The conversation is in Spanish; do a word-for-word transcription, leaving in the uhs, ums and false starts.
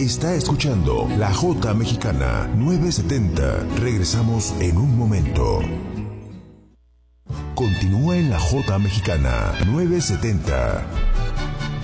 Está escuchando La Jota Mexicana novecientos setenta. Regresamos en un momento. Continúa en La Jota Mexicana novecientos setenta.